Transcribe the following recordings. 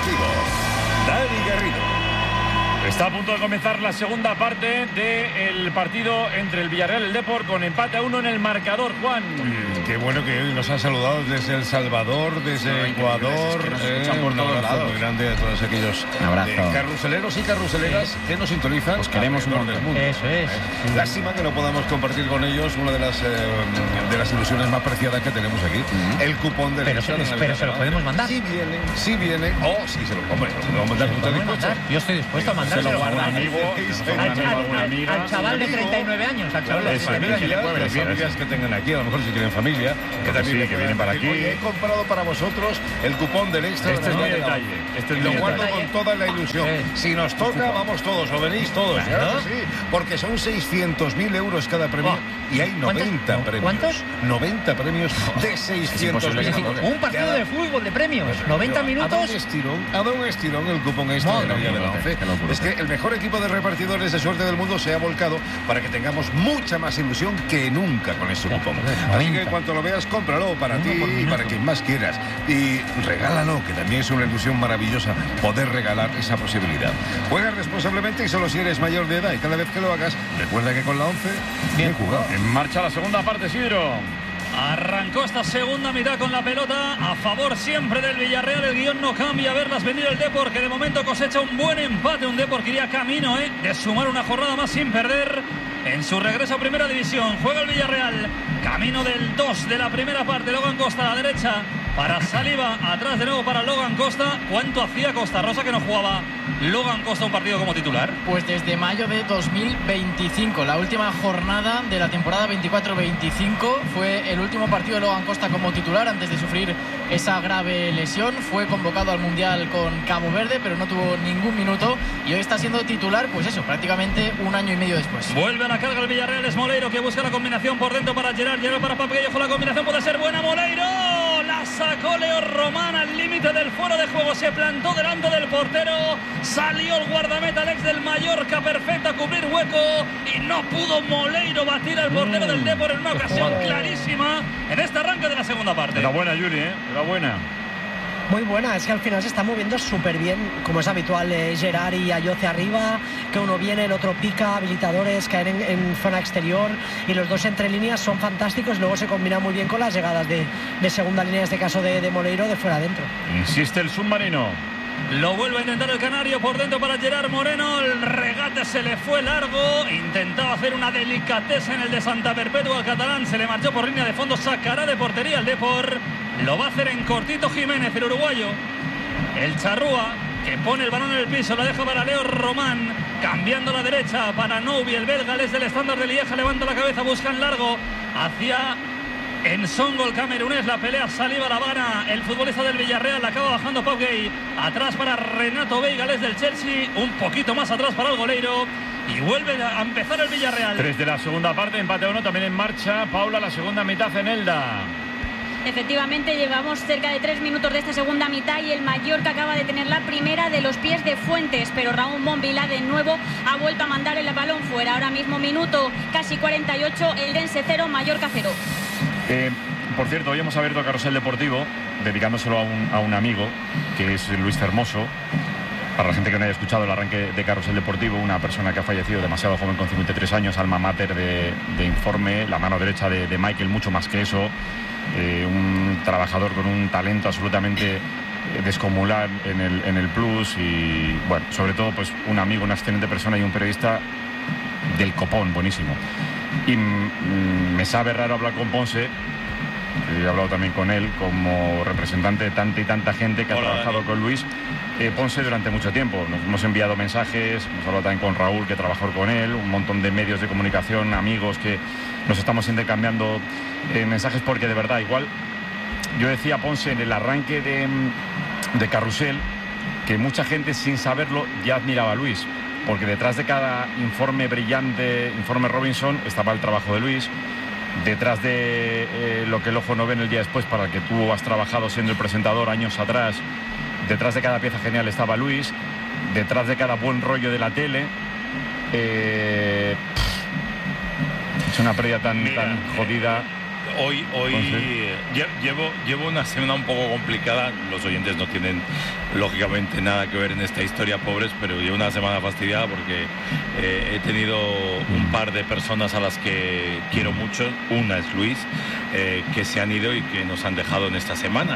Deportivo, Dani Garrido. Está a punto de comenzar la segunda parte del partido entre el Villarreal y el Depor, con empate a 1 en el marcador, Juan. Qué bueno que hoy nos han saludado desde El Salvador, desde Ecuador. Es que nos escuchan por todos lados. Muy grande a todos aquellos carruseleros y carruseleras que nos sintonizan. Os queremos un montón. Del mundo. Eso es. Lástima que no podamos compartir con ellos una de las ilusiones más preciadas que tenemos aquí. El cupón del Pero se lo podemos mandar. Si viene, o si se lo podemos mandar. Yo estoy dispuesto a mandar. Se lo guarda amigo, al chaval de 39 años, al chaval de 39 años. Las familias que tengan aquí, a lo mejor si tienen familia, que también que vienen para aquí. He comprado para vosotros el cupón del extra. Este es mi detalle. Y lo guardo con toda la ilusión. Si nos toca, vamos todos, o venís todos. Claro que sí, porque son 600.000 euros cada premio y hay 90 premios. ¿Cuántos? 90 premios de 600.000. Un partido de fútbol de premios, 90 minutos. Ha dado un estirón el cupón extra de la Vía de la ONCE. Es que el mejor equipo de repartidores de suerte del mundo se ha volcado para que tengamos mucha más ilusión que nunca con este cupón. Así que en cuanto lo veas, cómpralo para ti y para quien más quieras. Y regálalo, que también es una ilusión maravillosa poder regalar esa posibilidad. Juega responsablemente y solo si eres mayor de edad. Y cada vez que lo hagas, recuerda que con la ONCE, bien jugado. En marcha la segunda parte, Isidro. Arrancó esta segunda mitad con la pelota a favor siempre del Villarreal. El guión no cambia. A verlas venir el Depor, que de momento cosecha un buen empate. Un Depor que iría camino de sumar una jornada más sin perder en su regreso a Primera División. Juega el Villarreal, camino del 2 de la primera parte. Logan Costa a la derecha para Saliba, atrás de nuevo para Logan Costa. ¿Cuánto hacía Costa Rosa que no jugaba Logan Costa un partido como titular? Pues desde mayo de 2025, la última jornada de la temporada 24-25, fue el último partido de Logan Costa como titular antes de sufrir esa grave lesión. Fue convocado al Mundial con Cabo Verde, pero no tuvo ningún minuto y hoy está siendo titular, pues eso, prácticamente un año y medio después. Vuelve a la carga el Villarreal, es Moleiro que busca la combinación por dentro para Gerard para Pape Gallego. La combinación puede ser buena. Moleiro la sacó Leo Román al límite del fuera de juego, se plantó delante del portero, salió el guardameta Alex del Mallorca perfecto a cubrir hueco y no pudo Moleiro batir al portero del Depor en una ocasión clarísima en este arranque de la segunda parte. Enhorabuena, Juli, enhorabuena. Muy buena, es que al final se está moviendo súper bien, como es habitual, Gerard y Ayoce arriba, que uno viene, el otro pica, habilitadores, caen en zona exterior y los dos entre líneas son fantásticos, luego se combina muy bien con las llegadas de segunda línea, en este caso de Moleiro, de fuera adentro. Insiste el submarino. Lo vuelve a intentar el canario por dentro para Gerard Moreno. El regate se le fue largo. Intentaba hacer una delicadeza en el de Santa Perpetua. Al catalán se le marchó por línea de fondo. Sacará de portería el Depor. Lo va a hacer en cortito Jiménez, el uruguayo. El charrúa que pone el balón en el piso. Lo deja para Leo Román. Cambiando a la derecha para Noubi. El belga es del estándar de Lieja. Levanta la cabeza, busca en largo hacia Ensongo, el camerunés. La pelea Saliba La Habana, el futbolista del Villarreal. Acaba bajando Pau Gay. Atrás para Renato Veiga, es del Chelsea. Un poquito más atrás para el goleiro. Y vuelve a empezar el Villarreal. 3 de la segunda parte, empate a 1 también en marcha. Paula, la segunda mitad en Elda. Efectivamente, llevamos cerca de 3 minutos de esta segunda mitad y el Mallorca acaba de tener la primera de los pies de Fuentes, pero Raúl Monvila de nuevo ha vuelto a mandar el balón fuera. Ahora mismo minuto casi 48, Eldense 0, Mallorca 0. Por cierto, hoy hemos abierto Carrusel Deportivo dedicándoselo a un amigo que es Luis Fermoso. Para la gente que no haya escuchado el arranque de Carrusel Deportivo, una persona que ha fallecido demasiado joven con 53 años, alma mater de Informe, la mano derecha de Michael, mucho más que eso, un trabajador con un talento absolutamente descomunal en el Plus y, bueno, sobre todo pues un amigo, una excelente persona y un periodista del copón, buenísimo. Y me sabe raro hablar con Ponce. He hablado también con él como representante de tanta y tanta gente que ha trabajado con Luis Ponce durante mucho tiempo. Nos hemos enviado mensajes, hemos hablado también con Raúl, que trabajó con él, un montón de medios de comunicación, amigos, que nos estamos intercambiando mensajes porque de verdad, igual, yo decía a Ponce en el arranque de Carrusel que mucha gente sin saberlo ya admiraba a Luis, porque detrás de cada informe brillante, informe Robinson, estaba el trabajo de Luis. Detrás de lo que el ojo no ve en el día después, para el que tú has trabajado siendo el presentador años atrás, detrás de cada pieza genial estaba Luis, detrás de cada buen rollo de la tele. Es una pérdida tan jodida. hoy llevo una semana un poco complicada. Los oyentes no tienen lógicamente nada que ver en esta historia, pobres, pero llevo una semana fastidiada porque he tenido un par de personas a las que quiero mucho. Una es Luis, que se han ido y que nos han dejado en esta semana.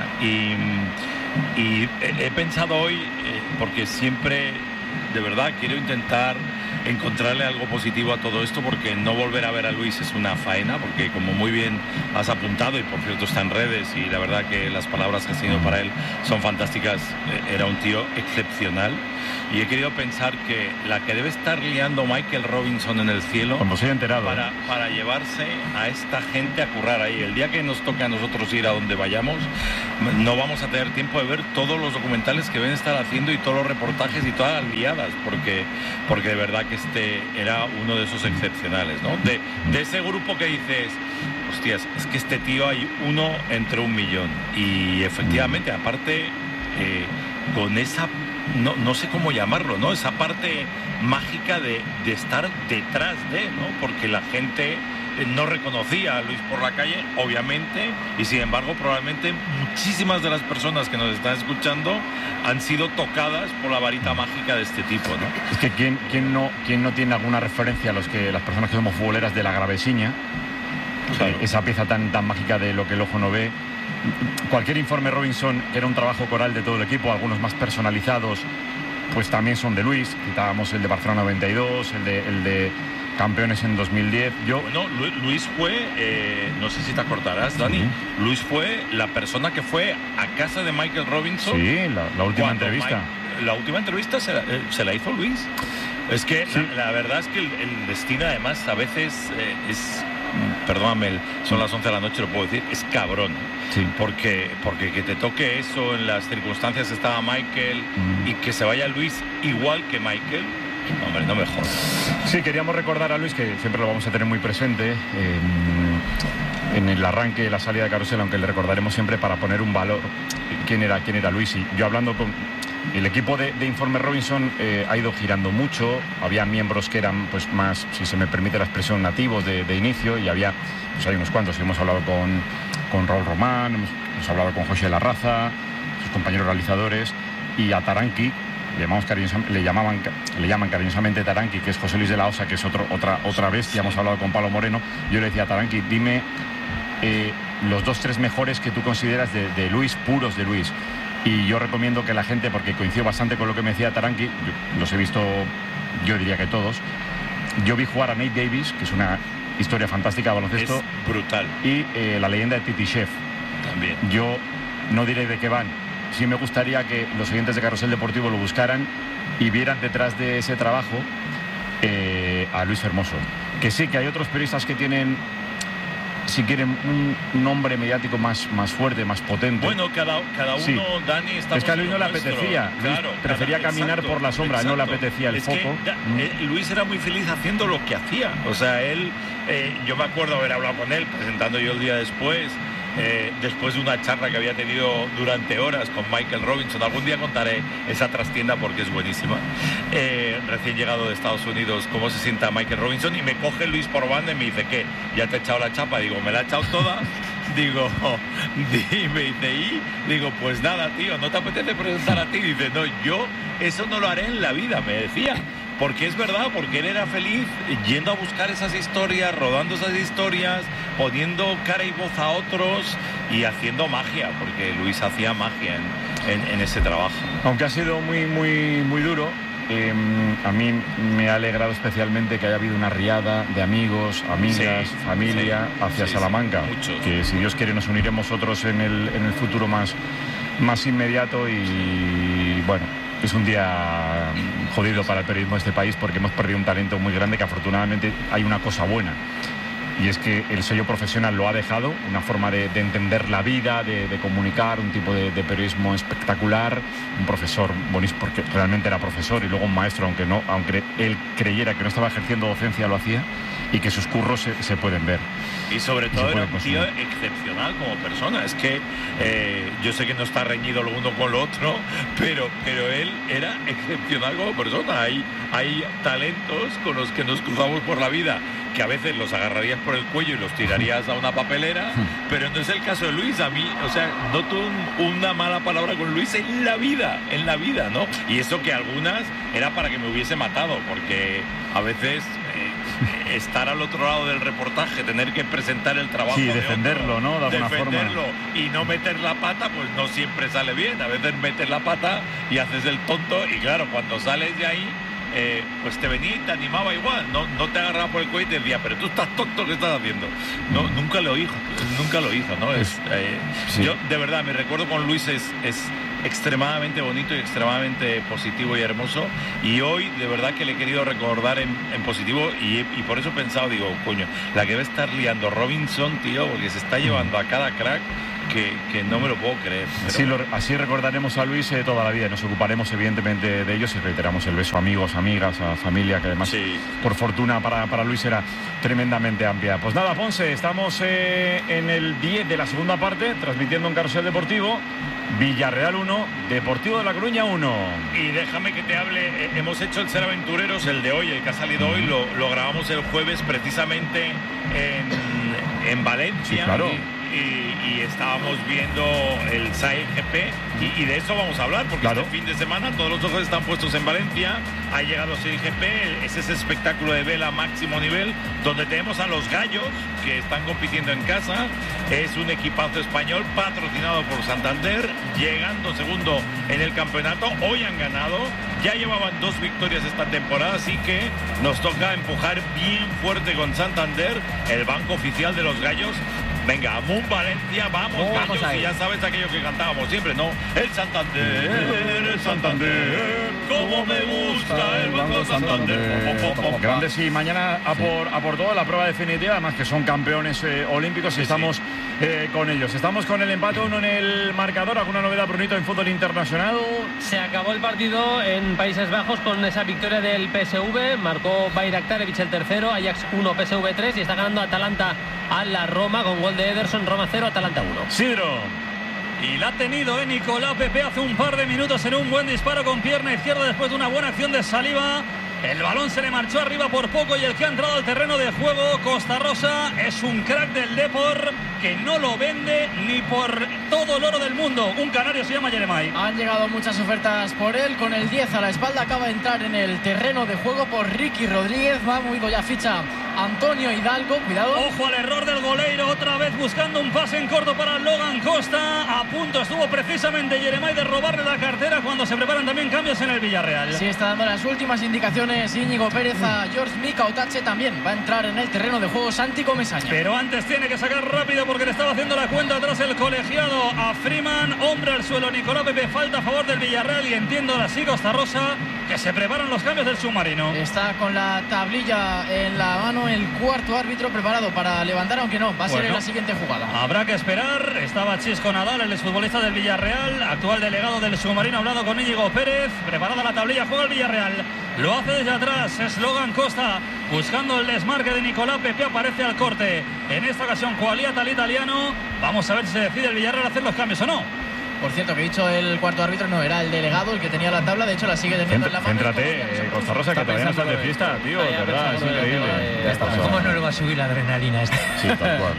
Y he pensado hoy, porque siempre, de verdad, quiero intentar encontrarle algo positivo a todo esto, porque no volver a ver a Luis es una faena, porque como muy bien has apuntado, y por cierto está en redes, y la verdad que las palabras que has tenido para él son fantásticas, era un tío excepcional. Y he querido pensar que la que debe estar liando Michael Robinson en el cielo, como se haya enterado, para llevarse a esta gente a currar ahí. El día que nos toque a nosotros ir a donde vayamos, no vamos a tener tiempo de ver todos los documentales que ven estar haciendo y todos los reportajes y todas las liadas, porque de verdad que este era uno de esos excepcionales, ¿no? De ese grupo que dices, hostias, es que este tío hay uno entre 1.000.000. Y efectivamente, aparte, con esa... No sé cómo llamarlo, ¿no? Esa parte mágica de estar detrás de, ¿no? Porque la gente no reconocía a Luis por la calle, obviamente, y sin embargo probablemente muchísimas de las personas que nos están escuchando han sido tocadas por la varita mágica de este tipo, ¿no? Es que ¿quién no tiene alguna referencia a las personas que somos futboleras de la Gravesiña? Claro. Esa pieza tan mágica de lo que el ojo no ve. Cualquier informe Robinson, que era un trabajo coral de todo el equipo, algunos más personalizados, pues también son de Luis. Citábamos el de Barcelona 92, el de campeones en 2010. Bueno, Luis fue, no sé si te acordarás, Dani, Luis fue la persona que fue a casa de Michael Robinson. Sí, la última entrevista. La última entrevista se la hizo Luis. Es que sí. la verdad es que el destino, además, a veces es... Perdóname, son las 11 de la noche, lo puedo decir, es cabrón. Sí. Porque que te toque eso en las circunstancias que estaba Michael y que se vaya Luis igual que Michael, hombre, no me jodas. Sí, queríamos recordar a Luis, que siempre lo vamos a tener muy presente en el arranque de la salida de Carrusel, aunque le recordaremos siempre para poner un valor quién era Luis. Y yo hablando con el equipo de Informe Robinson, ha ido girando mucho. Había miembros que eran pues más, si se me permite la expresión, nativos de inicio, y había, pues hay unos cuantos. Hemos hablado con Raúl Román, hemos hablado con José Larraza, sus compañeros realizadores, y a Taranqui le llaman cariñosamente Taranqui, que es José Luis de la Osa, que es otra bestia. Hemos hablado con Pablo Moreno. Yo le decía a Taranqui, dime los 2-3 mejores que tú consideras de Luis, puros de Luis. Y yo recomiendo que la gente, porque coincido bastante con lo que me decía Taranqui, los he visto, yo diría que todos. Yo vi jugar a Nate Davis, que es una historia fantástica de baloncesto. Es brutal. Y la leyenda de Titi Chef. También. Yo no diré de qué van. Sí me gustaría que los oyentes de Carrusel Deportivo lo buscaran y vieran detrás de ese trabajo a Luis Fermoso. Que sí, que hay otros periodistas que tienen, si quieren, un nombre mediático más fuerte, más potente. Bueno, cada uno, sí. Dani, estamos... Es que a Luis no le apetecía. Claro, Luis prefería caminar por la sombra, no le apetecía el foco. Luis era muy feliz haciendo lo que hacía. O sea, él, yo me acuerdo haber hablado con él, presentando yo el día después de una charla que había tenido durante horas con Michael Robinson. Algún día contaré esa trastienda porque es buenísima. Recién llegado de Estados Unidos, cómo se sienta Michael Robinson, y me coge Luis por banda y me dice, ¿qué? ¿Ya te he echado la chapa? Digo, me la he echado toda. Digo, y me dice, digo, pues nada, tío, ¿no te apetece presentar a ti? Dice, no, yo eso no lo haré en la vida, me decía. Porque es verdad, porque él era feliz yendo a buscar esas historias, rodando esas historias, poniendo cara y voz a otros y haciendo magia, porque Luis hacía magia en ese trabajo. Aunque ha sido muy duro, a mí me ha alegrado especialmente que haya habido una riada de amigos, amigas, familia hacia Salamanca. Muchos. Que si Dios quiere nos uniremos otros en el futuro más inmediato. Y bueno, es un día jodido para el periodismo de este país, porque hemos perdido un talento muy grande, que afortunadamente hay una cosa buena, y es que el sello profesional lo ha dejado, una forma de entender la vida, de comunicar, un tipo de periodismo espectacular, un profesor buenísimo, porque realmente era profesor, y luego un maestro, aunque él creyera que no estaba ejerciendo docencia, lo hacía, y que sus curros se pueden ver. Y sobre todo era un tío excepcional como persona. Es que yo sé que no está reñido lo uno con lo otro, pero él era excepcional como persona. Hay talentos con los que nos cruzamos por la vida que a veces los agarrarías por el cuello y los tirarías a una papelera, pero no es el caso de Luis. A mí, o sea, no tuve una mala palabra con Luis en la vida, ¿no? Y eso que algunas era para que me hubiese matado, porque a veces estar al otro lado del reportaje, tener que presentar el trabajo, sí, defenderlo, ¿no? De alguna defenderlo forma. Y no meter la pata, pues no siempre sale bien. A veces metes la pata y haces el tonto, y claro, cuando sales de ahí, pues te venía y te animaba igual, no te agarraba por el cuello y te decía, pero tú estás tonto, ¿qué estás haciendo? No, nunca lo hizo, ¿no? Sí. Yo, de verdad, mi recuerdo con Luis es extremadamente bonito y extremadamente positivo y hermoso, y hoy de verdad que le he querido recordar en positivo, y por eso he pensado, digo, coño, la que va a estar liando Robinson, tío, porque se está llevando a cada crack que no me lo puedo creer. Pero... Así recordaremos a Luis toda la vida. Nos ocuparemos evidentemente de ellos y reiteramos el beso a amigos, amigas, a familia, que además, sí, por fortuna para Luis era tremendamente amplia. Pues nada, Ponce, estamos en el 10 de la segunda parte, transmitiendo en Carrusel Deportivo. Villarreal 1, Deportivo de La Coruña 1. Y déjame que te hable, hemos hecho el Ser Aventureros, el de hoy, el que ha salido hoy, lo grabamos el jueves precisamente en Valencia. Sí, claro. Y estábamos viendo el Sahel GP y de eso vamos a hablar, porque claro, este fin de semana todos los ojos están puestos en Valencia. Ha llegado el Sahel GP, es ese espectáculo de vela máximo nivel donde tenemos a los gallos que están compitiendo en casa. Es un equipazo español patrocinado por Santander, llegando segundo en el campeonato. Hoy han ganado, ya llevaban 2 victorias esta temporada, así que nos toca empujar bien fuerte con Santander, el banco oficial de los gallos. Venga, Amun Valencia, vamos, gallos, y ya sabes aquello que cantábamos siempre, ¿no? El Santander, como me gusta el Banco Santander. Grandes, y mañana a por todo, la prueba definitiva, además que son campeones olímpicos, y sí, estamos con ellos. Estamos con el empate 1 en el marcador. ¿Alguna novedad, Brunito, en fútbol internacional? Se acabó el partido en Países Bajos con esa victoria del PSV. Marcó Bayraktarevic el tercero, Ajax 1, PSV 3, y está ganando Atalanta a la Roma con gol de Ederson. Roma 0, Atalanta 1. Sidro. Y la ha tenido Nicolás Pepe hace un par de minutos en un buen disparo con pierna izquierda después de una buena acción de Saliba. El balón se le marchó arriba por poco, y el que ha entrado al terreno de juego, Costa Rosa, es un crack del Depor que no lo vende ni por todo el oro del mundo. Un canario, se llama Jeremai. Han llegado muchas ofertas por él. Con el 10 a la espalda acaba de entrar en el terreno de juego por Ricky Rodríguez. Va movido ya ficha Antonio Hidalgo. Cuidado. Ojo al error del goleiro, otra vez buscando un pase en corto para Logan Costa. A punto estuvo precisamente Jeremai de robarle la cartera cuando se preparan también cambios en el Villarreal. Sí, está dando las últimas indicaciones Íñigo Pérez a George Mika Otache. También va a entrar en el terreno de juego Santi Comesaña. Pero antes tiene que sacar rápido porque le estaba haciendo la cuenta atrás el colegiado a Freeman. Hombre al suelo Nicolás Pepe, falta a favor del Villarreal, y entiendo ahora sí, Costa Rosa, que se preparan los cambios del submarino. Está con la tablilla en la mano el cuarto árbitro, preparado para levantar, aunque no, va a ser en la siguiente jugada. Habrá que esperar. Estaba Chisco Nadal, el exfutbolista del Villarreal, actual delegado del submarino, hablando con Íñigo Pérez. Preparada la tablilla, juega el Villarreal. Lo hace desde atrás, es Logan Costa buscando el desmarque de Nicolás Pepe, aparece al corte. En esta ocasión Quagliata, al italiano. Vamos a ver si se decide el Villarreal hacer los cambios o no. Por cierto, que he dicho el cuarto árbitro, no, era el delegado el que tenía la tabla, de hecho la sigue teniendo en la mano. Céntrate, Costa Rosa, que todavía no estás de fiesta, tío, de verdad, es increíble. ¿Cómo no le va a subir la adrenalina a esto? Sí, tal cual.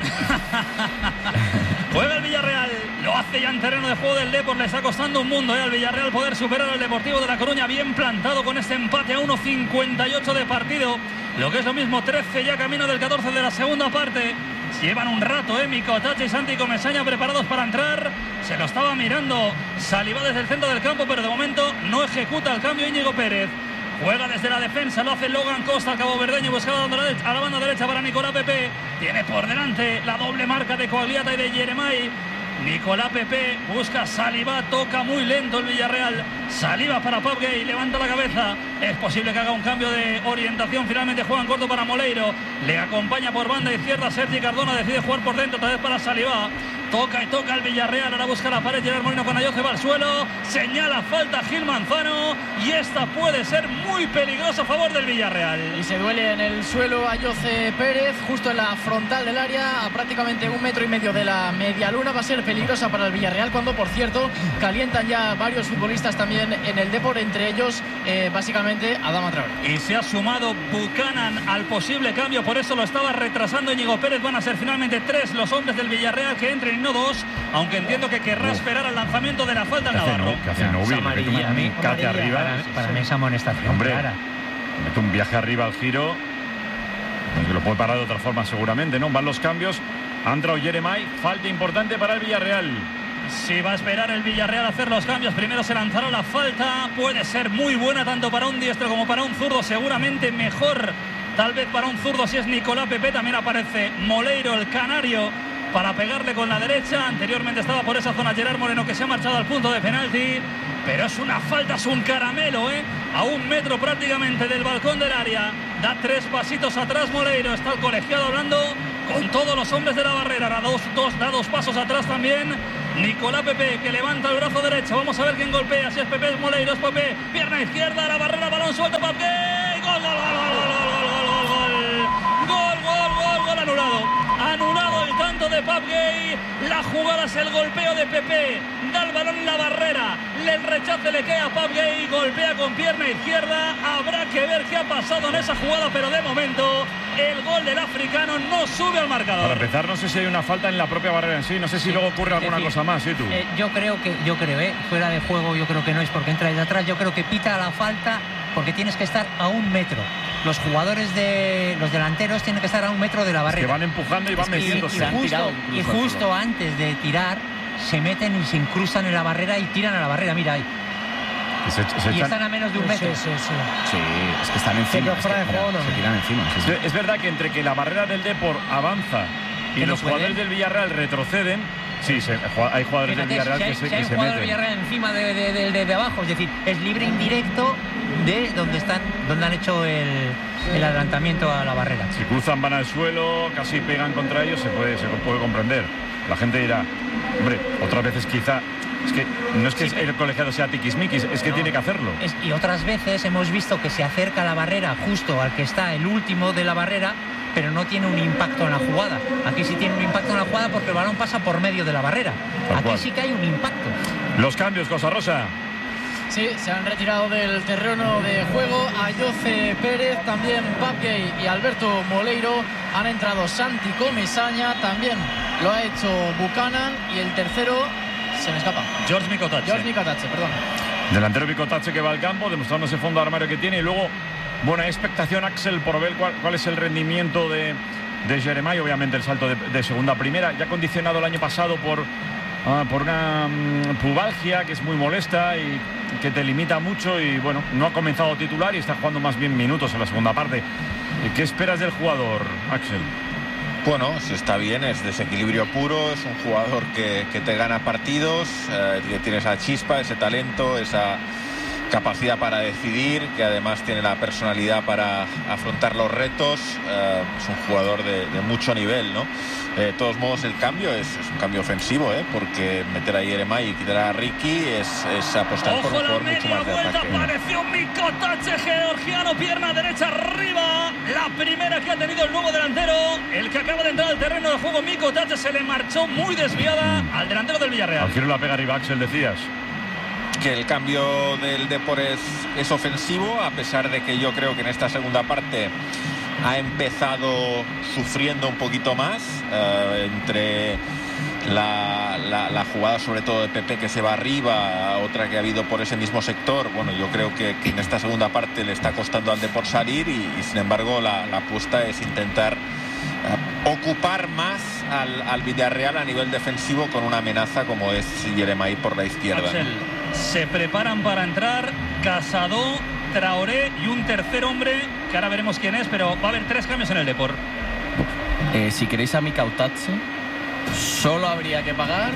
Juega el Villarreal, lo hace ya en terreno de juego del Depor. Le está costando un mundo al Villarreal poder superar al Deportivo de La Coruña, bien plantado con este empate a 1.58 de partido, lo que es lo mismo, 13 ya camino del 14 de la segunda parte. Llevan un rato, Mika Otache y Santi Comesaña preparados para entrar. Se lo estaba mirando Saliba desde el centro del campo, pero de momento no ejecuta el cambio Íñigo Pérez. Juega desde la defensa, lo hace Logan Costa, al caboverdeño, buscando a la banda derecha para Nicolás Pepe. Tiene por delante la doble marca de Quagliata y de Jeremai. Nicolás Pepe busca Saliba, toca muy lento el Villarreal. Saliba para Pau Gay, levanta la cabeza. Es posible que haga un cambio de orientación. Finalmente juega en corto para Moleiro. Le acompaña por banda izquierda Sergi Cardona, decide jugar por dentro, otra vez para Saliba. Toca y toca el Villarreal, ahora busca la pared. Gerard Moreno con Ayoce va al suelo, señala falta Gil Manzano, y esta puede ser muy peligrosa a favor del Villarreal. Y se duele en el suelo Ayoce Pérez, justo en la frontal del área, a prácticamente 1,5 metros de la media luna. Va a ser peligrosa para el Villarreal, cuando por cierto calientan ya varios futbolistas también en el Depor, entre ellos básicamente precisamente Adama Traoré. Y se ha sumado Buchanan al posible cambio, por eso lo estaba retrasando Íñigo Pérez. Van a ser finalmente 3 los hombres del Villarreal que entren y no 2, aunque entiendo que querrá esperar al lanzamiento de la falta al Navarro. Que hace Noubil, cate arriba. Para mí esa amonestación. Hombre, clara. mete un viaje arriba al giro, que lo puede parar de otra forma seguramente, ¿no? Van los cambios. Ha entrado Jeremai, falta importante para el Villarreal. Si va a esperar el Villarreal a hacer los cambios, primero se lanzará la falta. Puede ser muy buena tanto para un diestro como para un zurdo, seguramente mejor tal vez para un zurdo si es Nicolás Pepe. También aparece Moleiro, el canario, para pegarle con la derecha. Anteriormente estaba por esa zona Gerard Moreno, que se ha marchado al punto de penalti, pero es una falta, es un caramelo, a 1 metro prácticamente del balcón del área. Da 3 pasitos atrás Moleiro, está el colegiado hablando con todos los hombres de la barrera. Da dos pasos atrás también Nicolás Pepe, que levanta el brazo derecho. Vamos a ver quién golpea, si es Pepe, es Moleiro, es Pepe. Pierna izquierda, la barrera, balón suelto, Pepe. Gol, gol, gol, anulado el tanto de Pape Gay. La jugada es el golpeo de Pepe, da el balón en la barrera, el rechace le queda a Pape Gay, golpea con pierna izquierda. Habrá que ver qué ha pasado en esa jugada, pero de momento el gol del africano no sube al marcador. Para empezar, no sé si hay una falta en la propia barrera en sí, no sé si luego ocurre alguna cosa más, ¿sí tú? Yo creo, fuera de juego yo creo que no es porque entra desde atrás, yo creo que pita la falta porque tienes que estar a 1 metro. Los jugadores los delanteros tienen que estar a 1 metro de la barrera. Que van empujando y van metiéndose. Y justo antes de tirar se meten y se incrustan en la barrera y tiran a la barrera, mira ahí. Y están a menos de 1 metro. Sí, es que están encima. Se tiran encima. Sí. Es verdad que entre que la barrera del Depor avanza y los jugadores del Villarreal retroceden, sí, hay jugadores del Villarreal que se meten. Hay jugadores del Villarreal encima de abajo, es decir, es libre indirecto de donde han hecho el adelantamiento a la barrera. Si cruzan, van al suelo, casi pegan contra ellos, se puede comprender. La gente dirá, hombre, otras veces quizá, es que no es que el colegiado sea tiquismiquis, es que tiene que hacerlo. Y otras veces hemos visto que se acerca a la barrera justo al que está el último de la barrera, pero no tiene un impacto en la jugada. Aquí sí tiene un impacto en la jugada porque el balón pasa por medio de la barrera. Aquí sí que hay un impacto. Los cambios, Cosa Rosa. Sí, se han retirado del terreno de juego Ayoce Pérez, también Pape Gay y Alberto Moleiro. Han entrado Santi Comesaña, también lo ha hecho Buchanan, y el tercero se me escapa. George Mikotache, perdón. Delantero Mikotache que va al campo, demostrando ese fondo de armario que tiene, y luego buena expectación, Axel, por ver cuál es el rendimiento de Jeremai. Obviamente el salto de segunda a primera, ya condicionado el año pasado por una pubalgia que es muy molesta y que te limita mucho, y bueno, no ha comenzado titular y está jugando más bien minutos en la segunda parte. ¿Qué esperas del jugador, Axel? Bueno, si está bien, es desequilibrio puro, es un jugador que te gana partidos, que tiene esa chispa, ese talento, esa capacidad para decidir, que además tiene la personalidad para afrontar los retos. Es un jugador de mucho nivel, ¿no? De todos modos, el cambio es un cambio ofensivo, porque meter a Jeremai y quitar a Ricky es apostar por un jugador mucho más de ataque. Apareció Mikotache, georgiano, pierna derecha arriba. La primera que ha tenido el nuevo delantero, el que acaba de entrar al terreno de juego. Mikotache se le marchó muy desviada al delantero del Villarreal. Al giro la pega arriba, Axel, decías. Que el cambio del Depor es ofensivo, a pesar de que yo creo que en esta segunda parte ha empezado sufriendo un poquito más, entre la jugada sobre todo de Pepe, que se va arriba, otra que ha habido por ese mismo sector. Bueno, yo creo que en esta segunda parte le está costando al Depor salir, y sin embargo la apuesta es intentar ocupar más al Villarreal a nivel defensivo con una amenaza como es Jeremai por la izquierda. Axel, se preparan para entrar Casado, Traoré y un tercer hombre que ahora veremos quién es, pero va a haber 3 cambios en el Depor. Si queréis a Mikotache, solo habría que pagar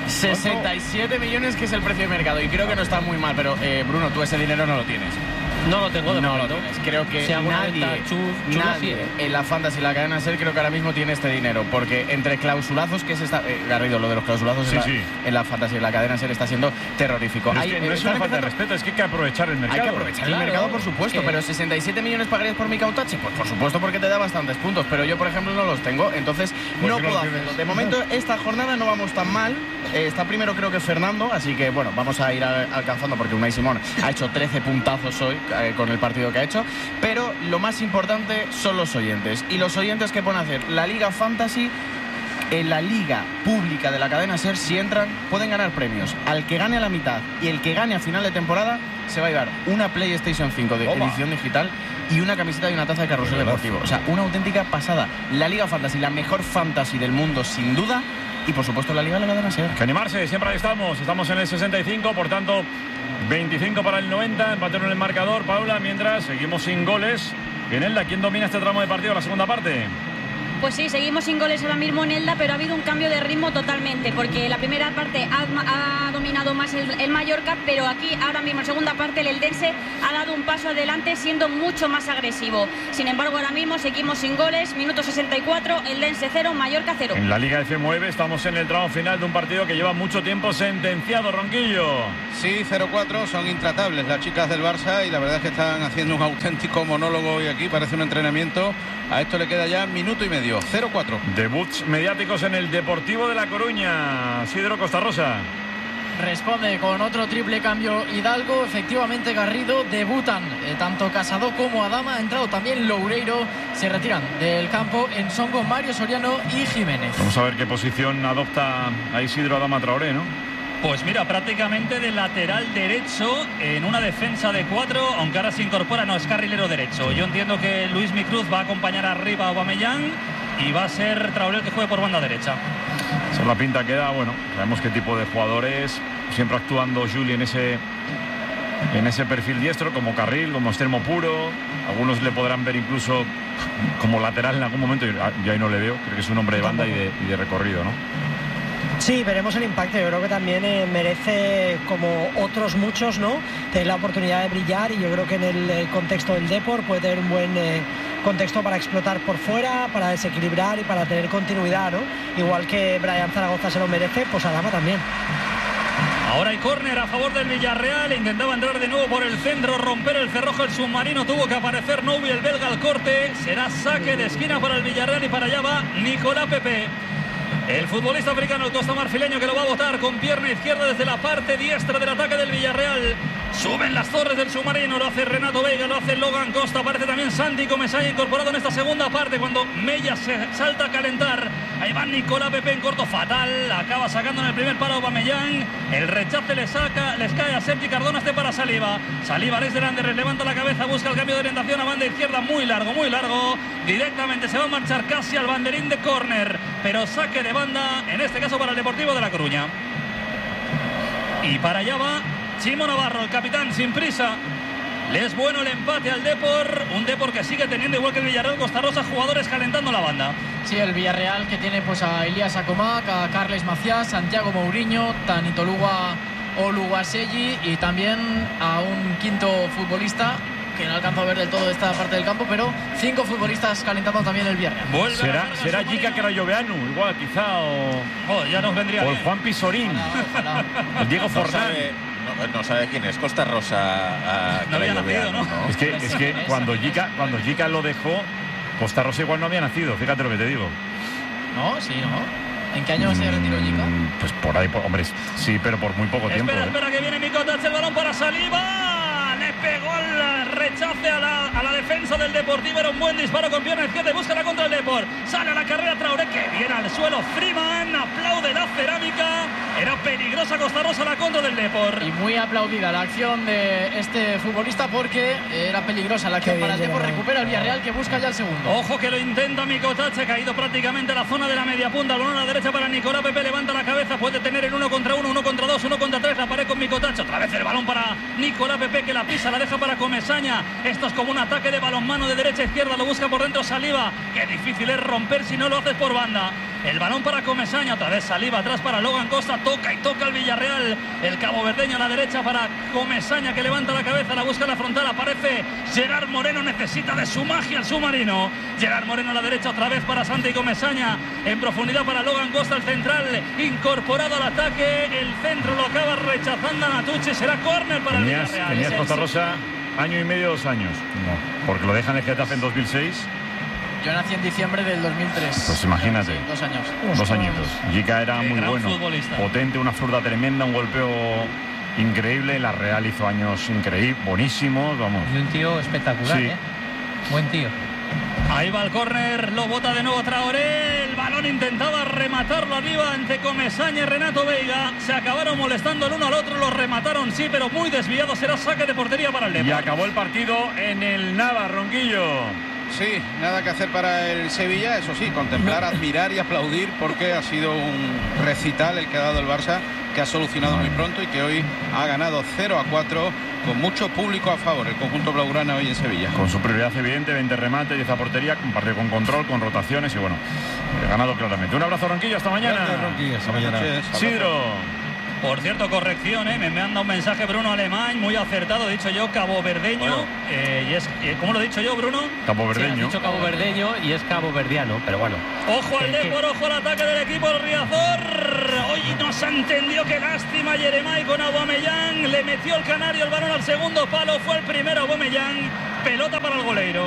67 millones, que es el precio de mercado, y creo que no está muy mal, pero Bruno, tú ese dinero no lo tienes. No lo tengo de momento. Creo que si nadie en la Fantasy y la cadena SER creo que ahora mismo tiene este dinero, porque entre clausulazos, que es esta Garrido, lo de los clausulazos en la Fantasy y la cadena SER está siendo terrorífico. Es que no es una falta de respeto, es que hay que aprovechar el mercado. Hay que aprovechar el mercado, por supuesto, pero 67 millones pagarías por Mikotache, pues por supuesto, porque te da bastantes puntos, pero yo por ejemplo no los tengo, entonces no puedo hacerlo. De momento esta jornada no vamos tan mal. Está primero creo que Fernando, así que bueno, vamos a ir alcanzando, porque Unai Simón ha hecho 13 puntazos hoy, con el partido que ha hecho, pero lo más importante son los oyentes. Y los oyentes que pueden hacer la Liga Fantasy en la liga pública de la cadena SER, si entran, pueden ganar premios. Al que gane a la mitad y el que gane a final de temporada se va a llevar una PlayStation 5 de edición digital y una camiseta y una taza de Carrusel Deportivo. O sea, una auténtica pasada. La Liga Fantasy, la mejor fantasy del mundo, sin duda. Y por supuesto la Liga de la cadena SER. Que animarse, siempre ahí estamos. Estamos en el 65, por tanto, 25 para el 90. Empatero en el marcador, Paula, mientras seguimos sin goles. En Elda, ¿quién domina este tramo de partido, la segunda parte? Pues sí, seguimos sin goles ahora mismo en Elda, pero ha habido un cambio de ritmo totalmente, porque la primera parte ha dominado más el Mallorca, pero aquí ahora mismo en segunda parte el Eldense ha dado un paso adelante siendo mucho más agresivo. Sin embargo, ahora mismo seguimos sin goles, minuto 64, Eldense 0, Mallorca 0. En la Liga F9 estamos en el tramo final de un partido que lleva mucho tiempo sentenciado, Ronquillo. Sí, 0-4, son intratables las chicas del Barça y la verdad es que están haciendo un auténtico monólogo hoy aquí, parece un entrenamiento. A esto le queda ya minuto y medio. 0-4. Debuts mediáticos en el Deportivo de La Coruña. Isidro Costarrosa. Responde con otro triple cambio Hidalgo. Efectivamente, Garrido. Debutan tanto Casado como Adama. Ha entrado también Loureiro. Se retiran del campo en Songo, Mario Soriano y Jiménez. Vamos a ver qué posición adopta a Isidro Adama Traoré, ¿no? Pues mira, prácticamente de lateral derecho en una defensa de 4, aunque ahora se incorpora, no, es carrilero derecho. Yo entiendo que Luis Micruz va a acompañar arriba a Aubameyang y va a ser Traoré el que juegue por banda derecha. Esa es la pinta que da, bueno, sabemos qué tipo de jugadores, siempre actuando Juli en ese perfil diestro, como carril, como extremo puro. Algunos le podrán ver incluso como lateral en algún momento, yo ahí no le veo, creo que es un hombre de banda y de recorrido, ¿no? Sí, veremos el impacto. Yo creo que también merece, como otros muchos, ¿no?, tener la oportunidad de brillar, y yo creo que en el contexto del Depor puede tener un buen contexto para explotar por fuera, para desequilibrar y para tener continuidad, ¿no? Igual que Brian Zaragoza se lo merece, pues Adama también. Ahora hay córner a favor del Villarreal. Intentaba entrar de nuevo por el centro, romper el cerrojo el submarino. Tuvo que aparecer Noubi, el belga, al corte. Será saque de esquina para el Villarreal y para allá va Nicolás Pepe. El futbolista africano, el costamarfileño, que lo va a botar con pierna izquierda desde la parte diestra del ataque del Villarreal. Suben las torres del submarino, lo hace Renato Veiga, lo hace Logan Costa, aparece también Santi Comesaña incorporado en esta segunda parte cuando Mella se salta a calentar. Ahí va Nicolás Pepe en corto, fatal, acaba sacando en el primer palo Aubameyang. El rechace les cae a Sergi Cardona, para Saliba. Saliba les delante, levanta la cabeza, busca el cambio de orientación a banda izquierda, muy largo, directamente se va a marchar casi al banderín de córner, pero saque de banda, en este caso para el Deportivo de La Coruña. Y para allá va Chimo Navarro, el capitán, sin prisa. Le es bueno el empate al Depor, un Depor que sigue teniendo, igual que el Villarreal Costarrosa, jugadores calentando la banda. Sí, el Villarreal, que tiene pues a Elías Acomac, a Carles Maciás, Santiago Mourinho, Tanitolúa Oluwaseyi y también a un quinto futbolista que no alcanzo a ver del todo esta parte del campo, pero 5 futbolistas calentando también el Villarreal. ¿Será Gica Carayoveanu, igual quizá, o ya nos vendría bien. Juan Pisorín, el Diego Forlán. No sabe quién es Costarrosa. No había nacido, ¿no? Es que cuando Gica lo dejó, Costarrosa igual no había nacido, fíjate lo que te digo. No, sí, ¿no? ¿En qué año se retiró Gica? Pues por ahí, hombre, sí, pero por muy poco tiempo. Espera que viene Mikotac, el balón para Saliba. Le pegó el rechace a la defensa del Deportivo. Era un buen disparo con pierna izquierda y busca la contra el Depor. Sale a la carrera Traoré, que viene al suelo. Freeman aplaude la cerámica. Era peligrosa Costarrosa la contra del Depor. Y muy aplaudida la acción de este futbolista porque era peligrosa la acción para el Depor. Recupera el Villarreal, que busca ya el segundo. Ojo que lo intenta Mikotac, ha caído prácticamente a la zona de la media punta. El balón a la derecha para Nicolás Pepe, levanta la cabeza, puede tener el 1 contra 1, 1 contra 2, 1 contra 3, la pared con Mikotac. Otra vez el balón para Nicolás Pepe, que la pisa, la deja para Comesaña. Esto es como un ataque de balonmano de derecha a izquierda, lo busca por dentro Saliba. Qué difícil es romper si no lo haces por banda. El balón para Comesaña, otra vez Saliba atrás para Logan Costa, toca el Villarreal. El caboverdeño a la derecha para Comesaña, que levanta la cabeza, la busca en la frontal, aparece Gerard Moreno, necesita de su magia el submarino. Gerard Moreno a la derecha, otra vez para Santi Comesaña, en profundidad para Logan Costa, el central incorporado al ataque. El centro lo acaba rechazando a Natucci, será córner para el Villarreal. Tenías Costarrosa año y medio, 2 años. No, porque lo dejan en el Getafe en 2006. Yo nací en diciembre del 2003. Pues imagínate. Sí, 2 años. 2 añitos. Gica era muy bueno, futbolista, potente, una zurda tremenda, un golpeo increíble. La Real hizo años increíbles, buenísimos, vamos. Y un tío espectacular, sí. Buen tío. Ahí va el córner, lo bota de nuevo Traoré. El balón intentaba rematarlo arriba entre Comesaña y Renato Veiga. Se acabaron molestando el uno al otro, lo remataron sí, pero muy desviado. Será saque de portería para el Depor. Y acabó el partido en el nada, Ronquillo. Sí, nada que hacer para el Sevilla, eso sí, contemplar, admirar y aplaudir, porque ha sido un recital el que ha dado el Barça, que ha solucionado muy pronto y que hoy ha ganado 0-4 con mucho público a favor, el conjunto blaugrana hoy en Sevilla. Con superioridad evidente, 20 remates, 10 a portería, un partido con control, con rotaciones y bueno, ganado claramente. Un abrazo, Ronquillo, hasta mañana. Gracias, Ronquillo, hasta mañana. Sidro. Por cierto, corrección, me manda un mensaje Bruno Alemán, muy acertado, he dicho yo caboverdeño. Bueno. ¿Cómo lo he dicho yo, Bruno? Caboverdeño. Sí, has dicho caboverdeño y es caboverdiano, pero bueno. Ojo al Depor, ojo al ataque del equipo del Riazor. Hoy no se entendió, qué lástima Yeremay con Aubameyang. Le metió el canario el balón al segundo palo, fue el primero Aubameyang. Pelota para el golero.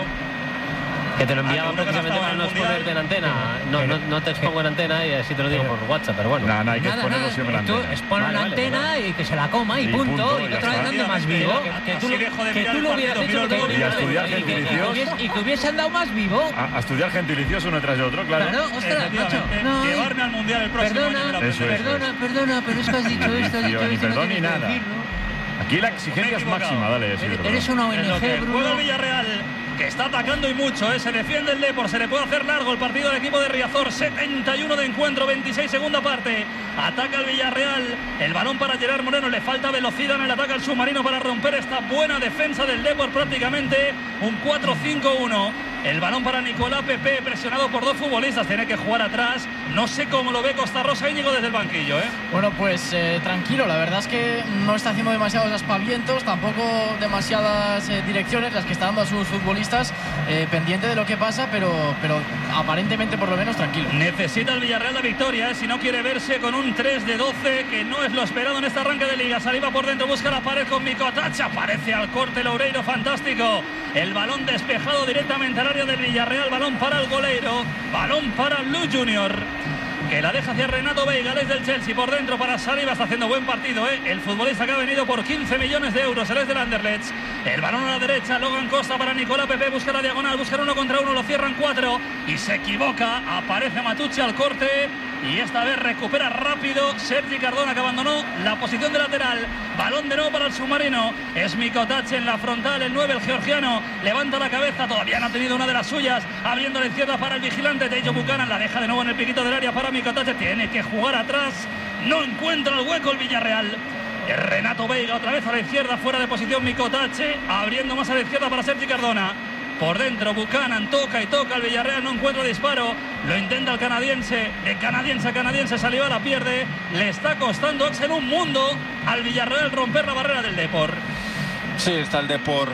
Que te lo enviaba precisamente para no exponerte en antena. No te expongo en antena y así te lo digo por WhatsApp, pero bueno. Nada, hay que exponerlo siempre en antena. Tú expone en antena y que se la coma y punto. Y otra vez dando más vivo. Que tú lo hubieras hecho. Y a estudiar gentilicios. Y que hubiesen dado más vivo. A estudiar gentilicios uno tras de otro, claro. Claro, ostras, macho. Llevarme al Mundial el próximo año. Perdona, pero es que has dicho esto. Ni perdón ni nada. Aquí la exigencia es máxima, dale. Eres una ONG, Bruno. Juega el Villarreal, que está atacando y mucho, se defiende el Depor, se le puede hacer largo el partido del equipo de Riazor. 71 de encuentro, 26 segunda parte. Ataca el Villarreal, el balón para Gerard Moreno, le falta velocidad en el ataque al submarino para romper esta buena defensa del Depor, prácticamente un 4-5-1. El balón para Nicolás Pepe, presionado por dos futbolistas, tiene que jugar atrás. No sé cómo lo ve Costa Rosa Íñigo desde el banquillo, Bueno, pues tranquilo, la verdad es que no está haciendo demasiados aspavientos, tampoco demasiadas direcciones las que está dando a sus futbolistas, pendiente de lo que pasa, pero aparentemente por lo menos tranquilo. Necesita el Villarreal la victoria, si no quiere verse con un 3-12, que no es lo esperado en este arranque de liga. Saliva por dentro, busca la pared con Mikotáchek, aparece al corte Loureiro, fantástico. El balón despejado directamente al área del Villarreal, balón para el goleiro, balón para Blue Junior, que la deja hacia Renato Veiga desde el Chelsea. Por dentro para Saliba, está haciendo buen partido, el futbolista que ha venido por 15 millones de euros, el es del Anderlecht. El balón a la derecha, Logan Costa para Nicolás Pepe, busca la diagonal, busca uno contra uno, lo cierran 4 y se equivoca, aparece Matucci al corte y esta vez recupera rápido Sergi Cardona, que abandonó la posición de lateral. Balón de nuevo para el submarino, es Mikotáchek en la frontal, el 9, el georgiano, levanta la cabeza, todavía no ha tenido una de las suyas, abriendo la izquierda para el vigilante Teijo Buchanan, la deja de nuevo en el piquito del área para Mikotáchek, tiene que jugar atrás, no encuentra el hueco el Villarreal. Renato Veiga otra vez a la izquierda, fuera de posición Mikotáchek, abriendo más a la izquierda para Sergi Cardona. Por dentro Buchanan toca y toca, el Villarreal no encuentra disparo, lo intenta el canadiense, de canadiense a canadiense, Saliba la pierde, le está costando Axel un mundo al Villarreal romper la barrera del Depor. Sí, está el Depor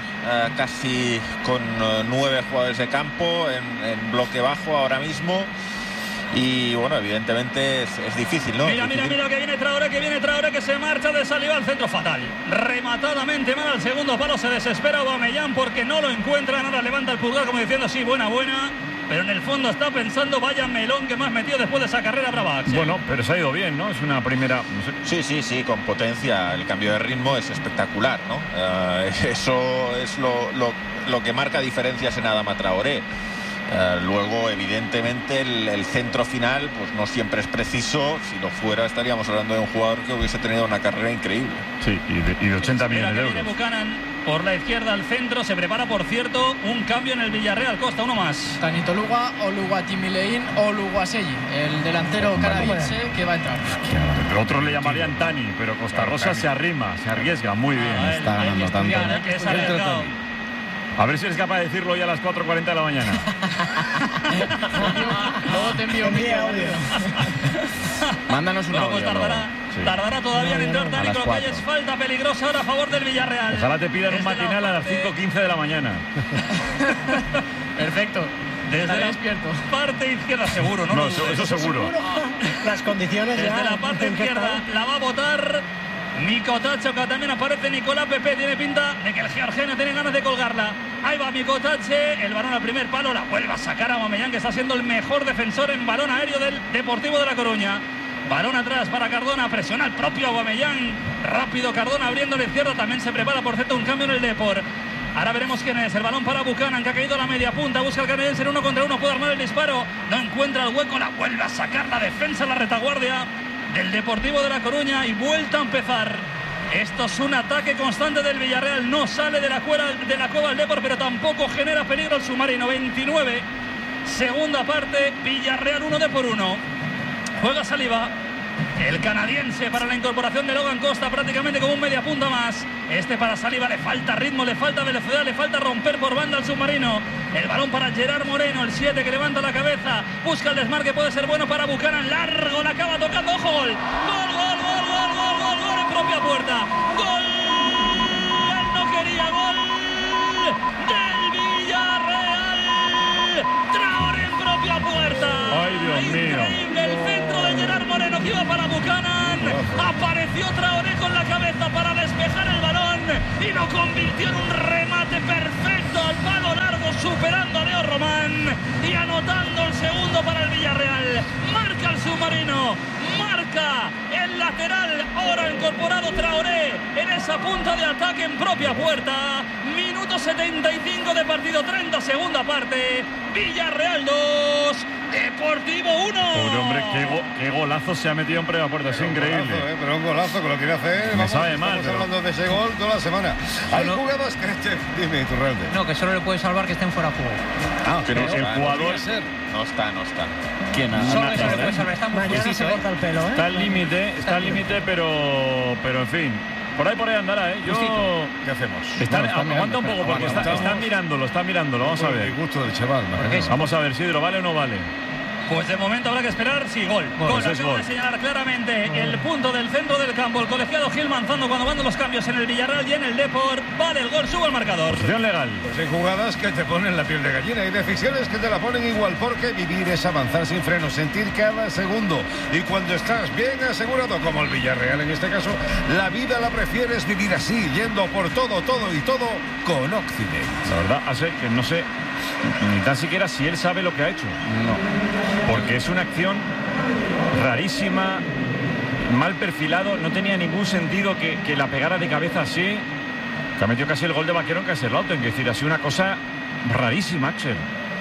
casi con 9 jugadores de campo en bloque bajo ahora mismo. Y bueno, evidentemente es difícil, ¿no? Mira que viene Traoré, que se marcha de Saliba al centro, fatal. Rematadamente mal al segundo palo, se desespera Aubameyang porque no lo encuentra, ahora levanta el pulgar como diciendo sí, buena, pero en el fondo está pensando vaya melón que me has metido después de esa carrera brava, Axel. Bueno, pero se ha ido bien, ¿no? Es una primera... No sé. Sí, con potencia, el cambio de ritmo es espectacular, ¿no? Eso es lo que marca diferencias en Adama Traoré. Luego, evidentemente, el centro final pues no siempre es preciso. Si lo fuera, estaríamos hablando de un jugador que hubiese tenido una carrera increíble. Sí, y de 80 millones de euros. Viene Buchanan por la izquierda al centro. Se prepara, por cierto, un cambio en el Villarreal. Costa, uno más. Tanito Luga, Oluwatimilein, Oluwaseyi, el delantero canadiense que va a entrar. Otros le llamarían Tani, pero Costa Rosa se arrima, se arriesga muy bien. Está ganando tanto. Es arriesgado. A ver si eres capaz de decirlo hoy a las 4:40 de la mañana. Luego te envío audio. Mándanos un audio. Pues tardará todavía en entrar Dani Crocalles. Falta peligrosa ahora a favor del Villarreal. Ojalá te pidan un matinal a las 5:15 de la mañana. Perfecto. Desde la despierto. Parte izquierda, seguro, ¿no? No, eso seguro. Las condiciones desde ya, la parte izquierda la va a botar Mikotáchek, que también aparece Nicolás Pepe. Tiene pinta de que el georgiano tiene ganas de colgarla. Ahí va Mikotáchek, el balón al primer palo, la vuelve a sacar a Aubameyang, que está siendo el mejor defensor en balón aéreo del Deportivo de La Coruña. Balón atrás para Cardona, presiona el propio Aubameyang. Rápido Cardona abriendo la izquierda, también se prepara por cierto un cambio en el Depor. Ahora veremos quién es. El balón para Buchanan, que ha caído a la media punta. Busca el canadiense en 1 contra 1. Puede armar el disparo. No encuentra el hueco. La vuelve a sacar la defensa, la retaguardia del Deportivo de La Coruña. Y vuelta a empezar. Esto es un ataque constante del Villarreal. No sale de la cova el Depor, pero tampoco genera peligro el submarino. 29. Segunda parte. Villarreal 1 Depor 1. Juega Saliba. El canadiense para la incorporación de Logan Costa, prácticamente como un media punta más. Para Saliba le falta ritmo, le falta velocidad, le falta romper por banda al submarino. El balón para Gerard Moreno, el 7 que levanta la cabeza. Busca el desmarque, puede ser bueno para Buchanan. Largo, la acaba tocando. ¡Ojo, gol! ¡Gol en propia puerta! ¡Gol! Él no quería gol del Villarreal. Traoré en propia puerta. ¡Ay, Dios mío! Increíble el centro de Gerard Moreno que iba para Buchanan. Apareció Traoré con la cabeza para despejar el balón y lo convirtió en un remate perfecto al palo largo, superando a Leo Román y anotando el segundo para el Villarreal. Marca el submarino, marca el lateral, ahora incorporado Traoré en esa punta de ataque en propia puerta. Minuto 75 de partido, 30 segunda parte. Villarreal 2, Deportivo 1. Pobre hombre, qué golazo se ha metido en propia puerta, es increíble. Pero un golazo que lo quiere hacer. Me sabe mal. Estamos hablando de ese gol toda la semana. Hay jugadas que... Dime, Iturralde. No, que solo le puede salvar que estén fuera de juego. Pero el jugador... No está. ¿Quién? Solo eso le puede salvar. Está muy Mañana se corta el pelo, ¿eh? Está al límite, pero en fin. Por ahí andará, ¿eh? ¿Qué hacemos? Aguanta un poco, porque están mirándolo. Vamos a ver. El gusto del chaval. Vamos a ver, Sidro, ¿vale o no vale? Pues de momento habrá que esperar, sí, gol. Gol, acabo de señalar claramente el punto del centro del campo. El colegiado Gil Manzano cuando van los cambios en el Villarreal y en el Depor. Vale el gol, sube el marcador. Posición legal. Pues hay jugadas que te ponen la piel de gallina. Hay decisiones que te la ponen igual, porque vivir es avanzar sin freno, sentir cada segundo. Y cuando estás bien asegurado, como el Villarreal en este caso, la vida la prefieres vivir así, yendo por todo con Occident. La verdad, hace que no sé ni tan siquiera si él sabe lo que ha hecho. No. Porque es una acción rarísima, mal perfilado, no tenía ningún sentido que la pegara de cabeza así. Que ha metido casi el gol de Vaquero en Kaiserslautern, es decir, ha sido una cosa rarísima, Axel.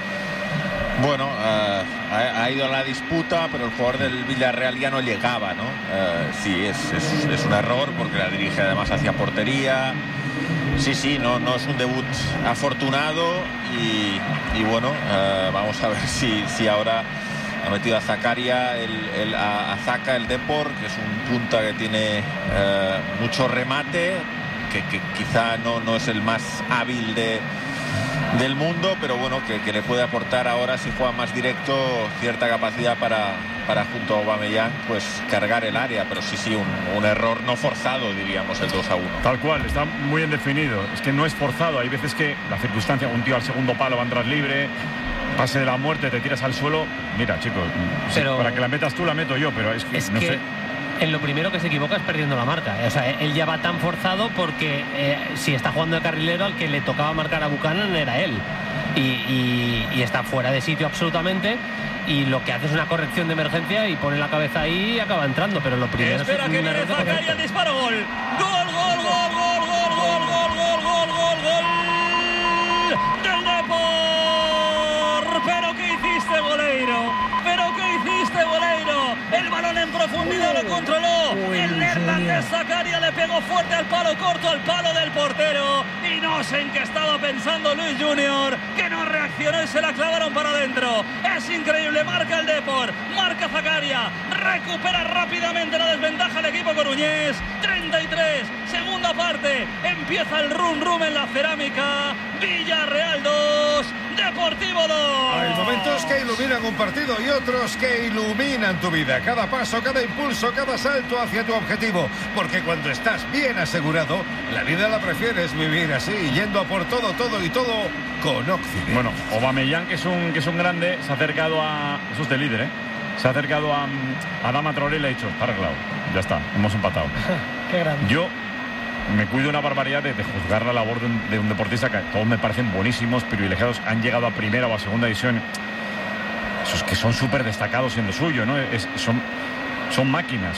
Bueno, ha ido a la disputa, pero el jugador del Villarreal ya no llegaba, ¿no? Sí, es un error porque la dirige además hacia portería. Sí, no es un debut afortunado y bueno, vamos a ver si ahora ha metido a Zakaria, a Zaka, el Depor, que es un punta que tiene mucho remate, que quizá no es el más hábil del mundo, pero bueno, que le puede aportar ahora, si juega más directo, cierta capacidad para junto a Aubameyang pues cargar el área, pero sí un error no forzado, diríamos, el 2-1. Tal cual, está muy bien definido, es que no es forzado, hay veces que la circunstancia, un tío al segundo palo va a entrar libre, pase de la muerte, te tiras al suelo. Mira, chicos, pero para que la metas tú la meto yo, pero es que no sé. En lo primero que se equivoca es perdiendo la marca. O sea, él ya va tan forzado porque si está jugando de carrilero, al que le tocaba marcar a Buchanan era él. Y está fuera de sitio absolutamente. Y lo que hace es una corrección de emergencia y pone la cabeza ahí y acaba entrando. Pero lo primero espera es que viene Zakaria, el disparo, gol. Gol del Depor. Pero ¿qué hiciste, goleiro? El balón en profundidad lo controló. El neerlandés Zakaria le pegó fuerte al palo corto, al palo del portero. Y no sé en qué estaba pensando Luis Junior, que no reaccionó y se la clavaron para adentro. Es increíble, marca el Depor, marca Zakaria, recupera rápidamente la desventaja el equipo coruñés. 33, segunda parte, empieza el rum en la cerámica. Villarreal 2, Deportivo 2. Hay momentos que iluminan un partido y otros que iluminan tu vida. Cada paso, cada impulso, cada salto hacia tu objetivo. Porque cuando estás bien asegurado, la vida la prefieres vivir así, yendo a por todo con Occident. Bueno, Aubameyang, que es un grande, se ha acercado a... Eso es de líder, ¿eh? Se ha acercado a Adama Traoré y le ha dicho, está arreglado, ya está, hemos empatado. Qué grande. Yo me cuido una barbaridad de juzgar la labor de un deportista que todos me parecen buenísimos, privilegiados, han llegado a primera o a segunda división. Esos que son súper destacados en lo suyo, ¿no? son máquinas.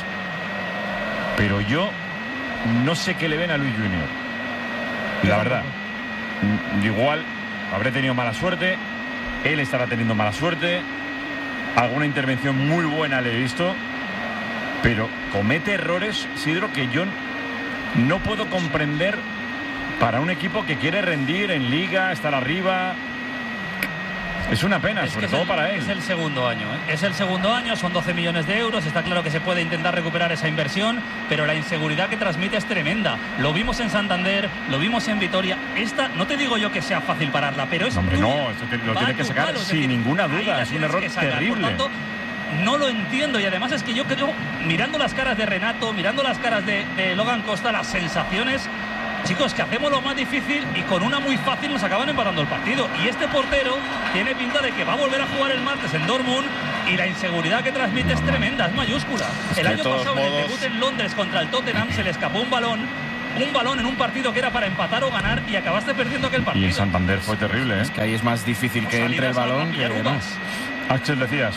Pero yo no sé qué le ven a Luis Junior. La verdad. Igual habré tenido mala suerte, él estará teniendo mala suerte, alguna intervención muy buena le he visto, pero comete errores, Sidro, que yo no puedo comprender para un equipo que quiere rendir en Liga, estar arriba. Es una pena, sobre todo para él. Es el segundo año, ¿eh? Es el segundo año, son 12 millones de euros. Está claro que se puede intentar recuperar esa inversión, pero la inseguridad que transmite es tremenda. Lo vimos en Santander, lo vimos en Vitoria. Esta, no te digo yo que sea fácil pararla, pero es... Hombre, no, esto lo tiene que sacar sin ninguna duda. Es un error terrible. Por tanto, no lo entiendo, y además es que yo creo, mirando las caras de Renato, mirando las caras de Logan Costa, las sensaciones... Chicos, que hacemos lo más difícil y con una muy fácil nos acaban empatando el partido. Y este portero tiene pinta de que va a volver a jugar el martes en Dortmund y la inseguridad que transmite es tremenda, es mayúscula. El año pasado, en el debut en Londres contra el Tottenham, se le escapó un balón en un partido que era para empatar o ganar y acabaste perdiendo aquel partido. Y en Santander fue terrible, ¿eh? Es que ahí es más difícil que entre el balón que no. Axel, decías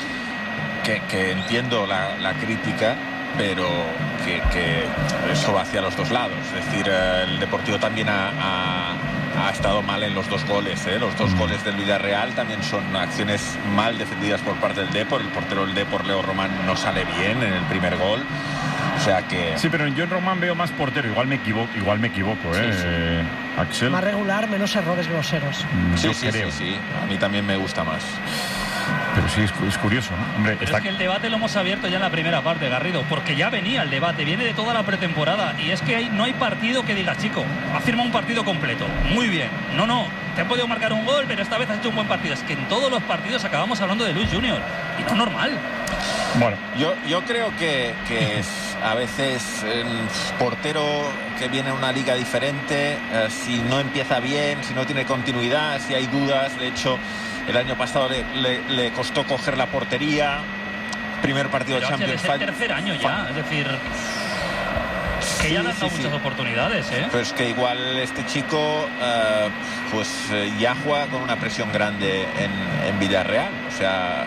que entiendo la crítica, pero que eso va hacia los dos lados. Es decir, el Deportivo también ha estado mal en los dos goles, ¿eh? Los dos goles del Villarreal también son acciones mal defendidas por parte del Depor. El portero del Depor, Leo Román, no sale bien en el primer gol. O sea que... Sí, pero yo en Román veo más portero. Igual me equivoco, ¿eh? Sí. Axel. Más regular, menos errores groseros. Sí. A mí también me gusta más. Pero sí, es curioso, ¿no? Hombre, pero es que el debate lo hemos abierto ya en la primera parte, Garrido, porque ya venía el debate, viene de toda la pretemporada, y es que no hay partido que diga, chico, ha firmado un partido completo, muy bien, no, te han podido marcar un gol, pero esta vez has hecho un buen partido. Es que en todos los partidos acabamos hablando de Luis Junior, y no normal. Bueno, yo creo que es a veces el portero que viene a una liga diferente, si no empieza bien, si no tiene continuidad, si hay dudas. De hecho, el año pasado le costó coger la portería. Primer partido de Champions. Es el tercer año ya, es decir, que ya le han dado muchas oportunidades, ¿eh? Pues que igual este chico ya juega con una presión grande en Villarreal. O sea,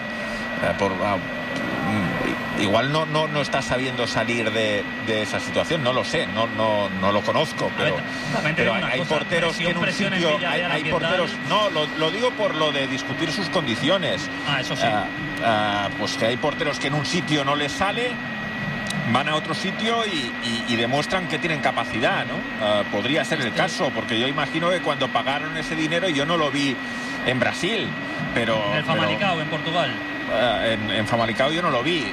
igual no está sabiendo salir de esa situación, no lo sé, no lo conozco, pero hay porteros que en un sitio hay porteros, lo digo por lo de discutir sus condiciones. Eso sí. Pues que hay porteros que en un sitio no les sale, van a otro sitio y demuestran que tienen capacidad, ¿no? Podría ser el caso, porque yo imagino que cuando pagaron ese dinero, yo no lo vi en Brasil, pero... En el Famalicão, en Portugal. En Famalicão yo no lo vi.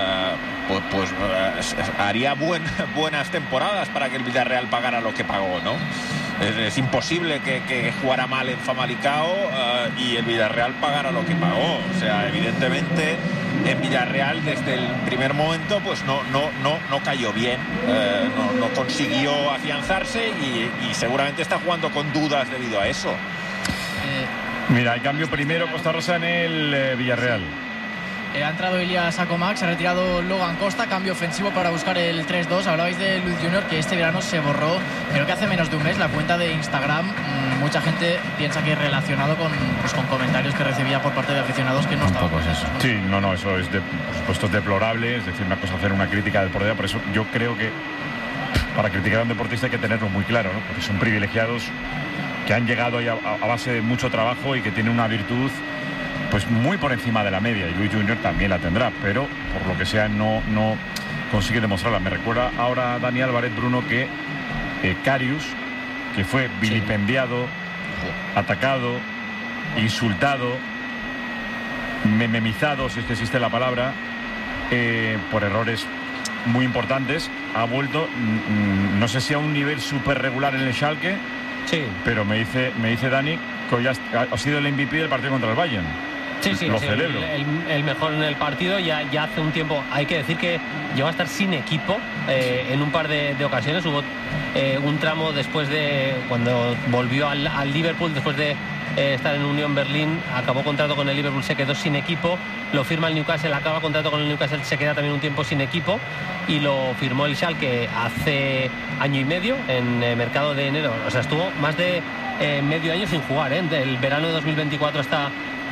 Haría buenas temporadas para que el Villarreal pagara lo que pagó, ¿no? Es imposible que jugara mal en Famalicão y el Villarreal pagara lo que pagó. O sea, evidentemente en Villarreal desde el primer momento pues no cayó bien, no consiguió afianzarse y seguramente está jugando con dudas debido a eso. Mira, el cambio primero Costa Rosa en el Villarreal. Ha entrado Ilias Acomac, se ha retirado Logan Costa, cambio ofensivo para buscar el 3-2. Hablabais de Luis Junior, que este verano se borró, creo que hace menos de un mes, la cuenta de Instagram. Mucha gente piensa que es relacionado con comentarios que recibía por parte de aficionados que no estaban con eso. Sí, no, eso es por supuesto es deplorable. Es decir, una cosa hacer una crítica del portero, por eso yo creo que para criticar a un deportista hay que tenerlo muy claro, ¿no? Porque son privilegiados que han llegado ahí a base de mucho trabajo y que tienen una virtud pues muy por encima de la media, y Luis Junior también la tendrá, pero por lo que sea no consigue demostrarla. Me recuerda ahora Dani Álvarez, Bruno, que Karius, que fue vilipendiado, atacado, insultado, memizado, si es que existe la palabra, por errores muy importantes, ha vuelto, no sé si a un nivel súper regular en el Schalke, sí, pero me dice Dani que hoy ha sido el MVP del partido contra el Bayern. Sí, lo celebro. El mejor en el partido. Ya hace un tiempo, hay que decir que llegó a estar sin equipo en un par de ocasiones. Hubo un tramo después de cuando volvió al Liverpool, después de estar en Unión Berlín, acabó contrato con el Liverpool, se quedó sin equipo, lo firma el Newcastle, acaba contrato con el Newcastle, se queda también un tiempo sin equipo y lo firmó el Schalke hace año y medio en mercado de enero. O sea, estuvo más de medio año sin jugar, del verano de 2024 hasta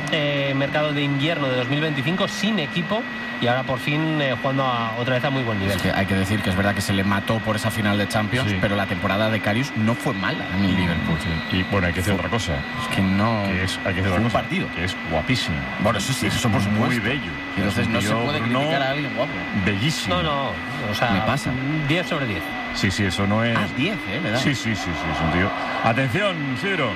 mercado de invierno de 2025 sin equipo y ahora por fin jugando otra vez a muy buen nivel. Es que hay que decir que es verdad que se le mató por esa final de Champions, sí, pero la temporada de Karius no fue mala en el Liverpool. Sí. Y bueno, hay que decir otra cosa. Es que no. Hay que decir otra un cosa, partido. Que es guapísimo. Bueno, eso sí, eso por supuesto. Muy bello. Y entonces no se puede criticar a alguien guapo. Bellísimo. No, o sea, me pasa. 10 sobre 10. Sí, eso no es. 10, le da. Sí, es un tío. Atención, Sidro.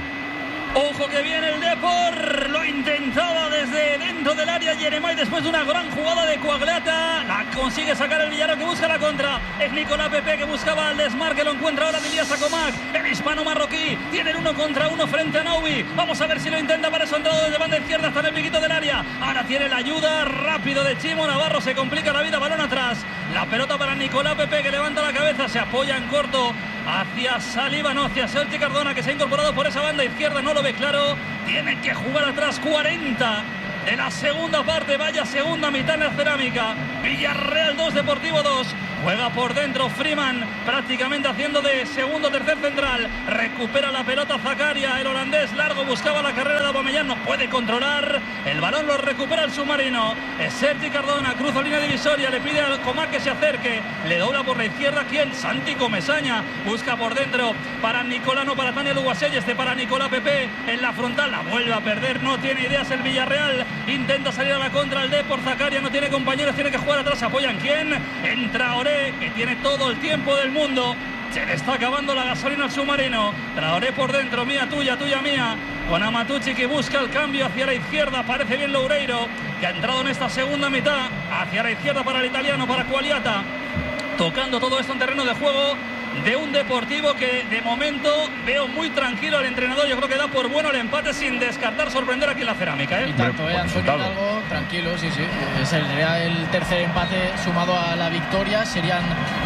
Ojo que viene el Depor, lo intentaba desde dentro del área Jeremai después de una gran jugada de Coaglata, la consigue sacar el Villarreal que busca la contra, es Nicolás Pepe que buscaba el desmarque, lo encuentra ahora Lilias Acomac, el hispano marroquí, tiene el 1 contra 1 frente a Naubi, vamos a ver si lo intenta para eso, entrado desde banda izquierda hasta el piquito del área, ahora tiene la ayuda rápido de Chimo Navarro, se complica la vida, balón atrás, la pelota para Nicolás Pepe que levanta la cabeza, se apoya en corto hacia Saliba, no, hacia Sergi Cardona que se ha incorporado por esa banda izquierda, no lo ve claro, tiene que jugar atrás. 40 de la segunda parte, vaya segunda mitad en la Cerámica. Villarreal 2, Deportivo 2. Juega por dentro Freeman, prácticamente haciendo de segundo tercer central. Recupera la pelota Zakaria, el holandés largo, buscaba la carrera de Aubameyang, no puede controlar. El balón lo recupera el submarino. Es Sergi Cardona, cruza línea divisoria, le pide al Comac que se acerque. Le dobla por la izquierda, ¿quién? Santi Comesaña. Busca por dentro para Nicolano, para Tania Luguasell, para Nicolás Pepe en la frontal. La vuelve a perder, no tiene ideas el Villarreal. Intenta salir a la contra el Depor, Zakaria no tiene compañeros, tiene que jugar atrás. ¿Apoyan quién? Entra Oré, que tiene todo el tiempo del mundo. Se le está acabando la gasolina al submarino. Traoré por dentro, mía tuya, tuya mía. Con Amatucci que busca el cambio hacia la izquierda. Parece bien Loureiro, que ha entrado en esta segunda mitad. Hacia la izquierda para el italiano, para Quagliata. Tocando todo esto en terreno de juego de un Deportivo que de momento veo muy tranquilo al entrenador. Yo creo que da por bueno el empate sin descartar sorprender aquí en la Cerámica. Y tanto, Antonio Hidalgo, tranquilo, sí. Sería el tercer empate sumado a la victoria. Serían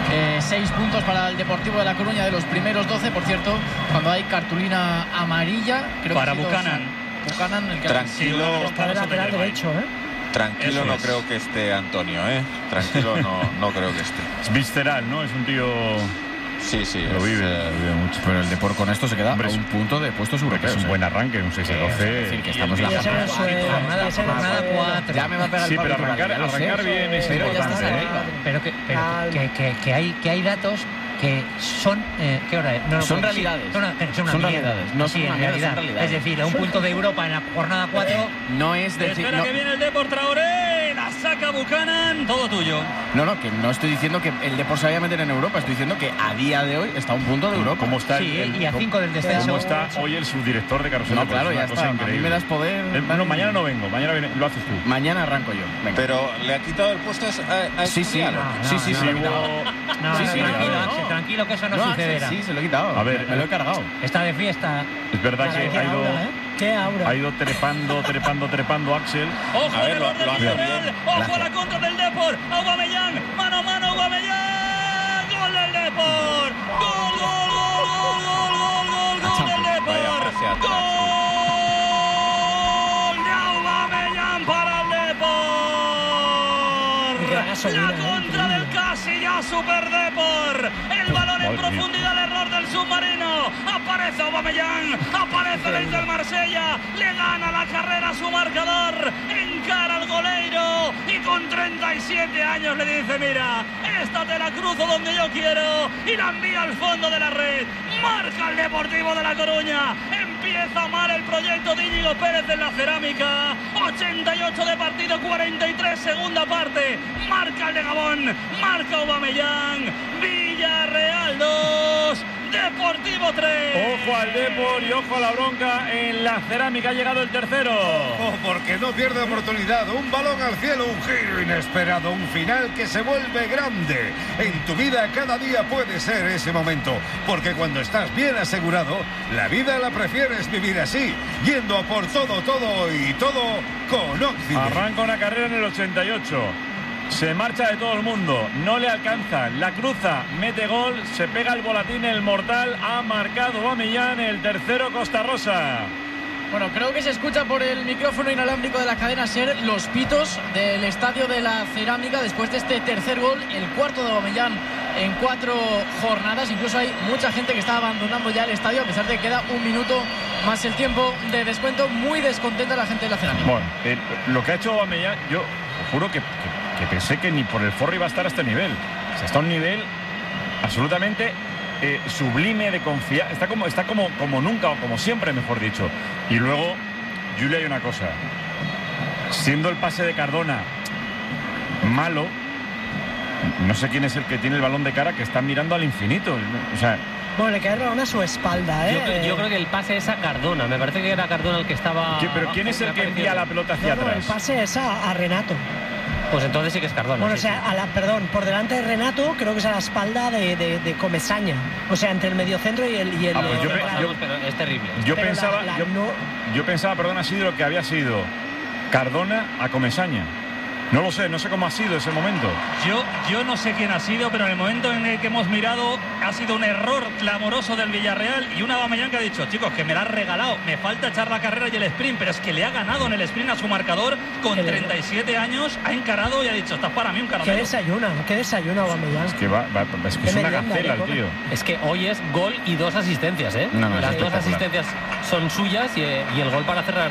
6 puntos para el Deportivo de La Coruña de los primeros 12. Por cierto, cuando hay cartulina amarilla, creo para que Buchanan, el que tranquilo, está de lateral derecho, Tranquilo, eso no creo que esté Antonio, Tranquilo, no creo que esté. Es visceral, ¿no? Es un tío. Sí, lo vive mucho. Pero el Depor con esto se queda a un punto de puestos europeos. Es un buen arranque, un 6-12. Es decir, que estamos en la jornada 4. Ya me va a pegar el palo. Sí, pero arrancar bien es importante. Pero que hay datos que son ¿qué hora es? Son realidades. Son realidades. No sí, en realidad. Es decir, a un punto de Europa en la jornada 4. No es decir. Espera que viene el Depor, Traoré, la saca Buchanan, todo tuyo. No, que no estoy diciendo que el Depor se vaya a meter en Europa, estoy diciendo que a día de hoy está a un punto de Europa. ¿Cómo está y a 5 del descenso? ¿Cómo está hoy el subdirector de Carrusel? No, claro, ya está. A mí me das poder. Bueno, mañana no vengo, mañana lo haces tú. Mañana arranco yo. Venga. Pero le ha quitado el puesto a Sí. Tranquilo, que eso no sucederá. Sí, se lo he quitado. A ver, me lo he cargado. Está de fiesta. Es verdad que ha ido trepando Axel. Ojo al error del Villarreal. Ojo a la contra del Depor. Aubameyang, mano a mano, Aubameyang. Gol del Depor. Gol del Depor. Gol de Aubameyang para el Depor. La contra del casi ya Super Depor. El balón en profundidad, el error del submarino. Aparece Aubameyang, aparece desde el Marsella, le gana la carrera a su marcador, encara al goleiro y con 37 años le dice: mira, esta te la cruzo donde yo quiero, y la envía al fondo de la red. Marca el Deportivo de La Coruña. Empieza mal el proyecto de Íñigo Pérez en la Cerámica. 88 de partido, 43 segunda parte. Marca el de Gabón, marca Aubameyang. Villarreal 2, Deportivo 3. Ojo al Depor y ojo a la bronca en la Cerámica. Ha llegado el tercero. Ojo, porque no pierde oportunidad. Un balón al cielo, un giro inesperado, un final que se vuelve grande. En tu vida cada día puede ser ese momento, porque cuando estás bien asegurado, la vida la prefieres vivir así, yendo a por todo y todo con Occident. Arranca una carrera en el 88. Se marcha de todo el mundo, no le alcanza, la cruza, mete gol, se pega el volatín, el mortal, ha marcado Aubameyang, el tercero Costa Rosa. Bueno, creo que se escucha por el micrófono inalámbrico de la cadena SER los pitos del estadio de la Cerámica después de este tercer gol, el cuarto de Aubameyang en 4 jornadas. Incluso hay mucha gente que está abandonando ya el estadio, a pesar de que queda un minuto más el tiempo de descuento. Muy descontenta la gente de la Cerámica. Bueno, lo que ha hecho Aubameyang, yo os juro que pensé que ni por el forro iba a estar a este nivel. O sea, está a un nivel absolutamente sublime de confianza. Está como nunca, o como siempre, mejor dicho. Y luego, Julia, hay una cosa. Siendo el pase de Cardona malo, no sé quién es el que tiene el balón de cara, que está mirando al infinito. O sea, bueno, le cae el balón a su espalda, Yo creo que el pase es a Cardona. Me parece que era Cardona el que estaba. ¿Pero quién es el que envía la pelota hacia atrás? El pase es a Renato. Pues entonces sí que es Cardona. Bueno, sí, o sea, perdón, por delante de Renato, creo que es a la espalda de Comesaña. O sea, entre el mediocentro y el. Pero es terrible. Yo pensaba, perdón, ha sido lo que había sido Cardona a Comesaña. No lo sé, no sé cómo ha sido ese momento. Yo no sé quién ha sido, pero en el momento en el que hemos mirado ha sido un error clamoroso del Villarreal y una Aubameyang que ha dicho, chicos, que me la ha regalado, me falta echar la carrera y el sprint, pero es que le ha ganado en el sprint a su marcador con 37 años, ha encarado y ha dicho, estás para mí un caramelo. ¿Qué desayuna Aubameyang? Es que es una gacela el tío. Es que hoy es gol y 2 asistencias, ¿eh? Las 2 asistencias son suyas y el gol para cerrar